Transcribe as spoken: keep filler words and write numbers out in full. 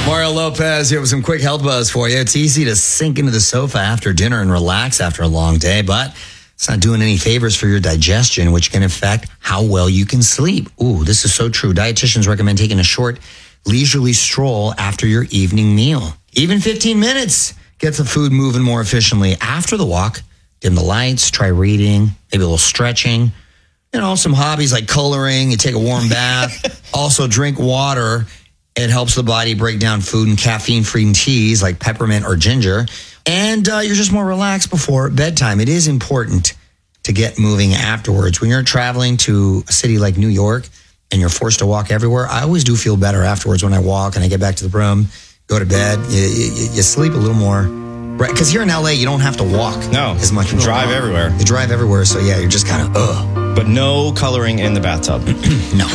Mario Lopez here with some quick health buzz for you. It's easy to sink into the sofa after dinner and relax after a long day, but it's not doing any favors for your digestion, which can affect how well you can sleep. Ooh, this is so true. Dietitians recommend taking a short, leisurely stroll after your evening meal. Even fifteen minutes gets the food moving more efficiently. After the walk, dim the lights, try reading, maybe a little stretching. You know, some hobbies like coloring, you take a warm bath. Also drink water. It helps the body break down food and caffeine-free teas like peppermint or ginger. And uh, you're just more relaxed before bedtime. It is important to get moving afterwards. When you're traveling to a city like New York and you're forced to walk everywhere, I always do feel better afterwards when I walk and I get back to the room, go to bed. You, you, you sleep a little more. Right? Because here in L A, you don't have to walk no, as much. You drive everywhere. You drive everywhere, so yeah, you're just kind of, ugh. But no coloring in the bathtub. No.